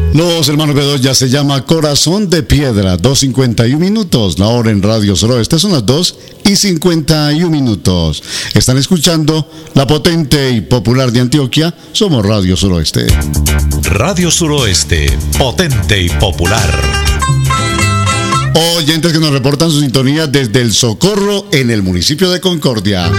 Los hermanos Bedoya se llama Corazón de Piedra, 2:51 minutos. La hora en Radio Suroeste son las 2:51. Están escuchando la potente y popular de Antioquia. Somos Radio Suroeste. Radio Suroeste, potente y popular. Oyentes que nos reportan su sintonía desde El Socorro, en el municipio de Concordia.